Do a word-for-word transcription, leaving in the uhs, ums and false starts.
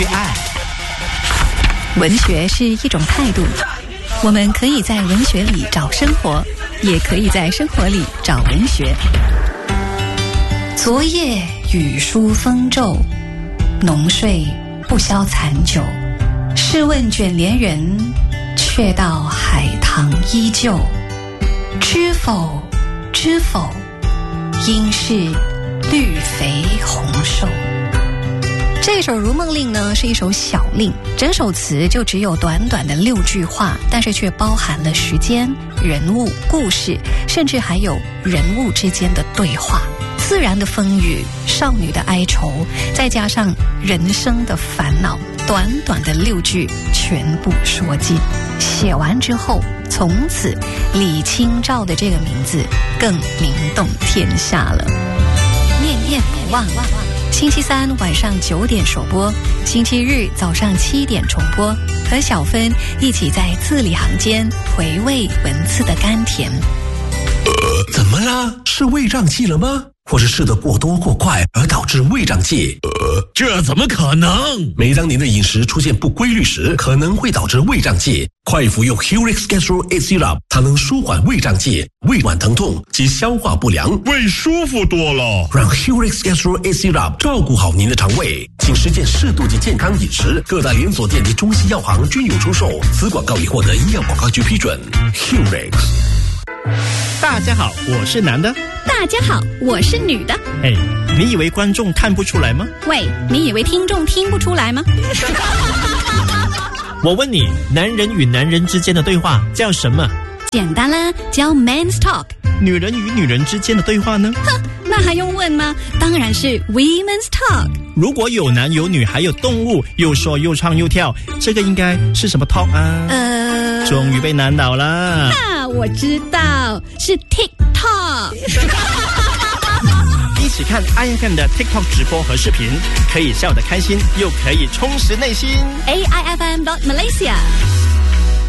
爱。 文学是一种态度，我们可以在文学里找生活，也可以在生活里找文学。昨夜雨疏风骤，浓睡不消残酒。试问卷帘人，却道海棠依旧。知否知否，应是绿肥红瘦。这首《如梦令》呢，是一首小令，整首词就只有短短的六句话，但是却包含了时间、人物、故事，甚至还有人物之间的对话。自然的风雨，少女的哀愁，再加上人生的烦恼，短短的六句全部说尽。写完之后，从此李清照的这个名字更名动天下了。念念不忘，星期三晚上九点首播，星期日早上七点重播，和小芬一起在字里行间回味文字的甘甜。 呃，怎么了？是胃胀气了吗？或是吃得过多过快而导致胃胀气？呃， 这怎么可能？ 每当您的饮食出现不规律时，可能会导致胃胀气。快服用 Hurix Gastro A Syrup， 它能舒缓胃胀气、胃脘疼痛及消化不良， 胃舒服多了。 让 Hurix Gastro A Syrup 照顾好您的肠胃，请实践适度及健康饮食。各大连锁店及中西药行均有出售。此广告已获得医药广告局批准。Hurix。 大家好，我是男的。 大家好，我是女的。 哎，你以为观众看不出来吗？ 喂，你以为听众听不出来吗？ 我问你，男人与男人之间的对话叫什么？ 简单啦，叫 Men's Talk。 女人与女人之间的对话呢？ 哼，那还用问吗？当然是 Women's Talk。 如果有男有女还有动物，又说又唱又跳，这个应该是什么 talk 啊？ 呃， 终于被难倒了。 啊，我知道，是 TikTok。 一起看 I F M 的 TikTok 直播和视频，可以笑得开心，又可以充实内心。 A I F M dot Malaysia。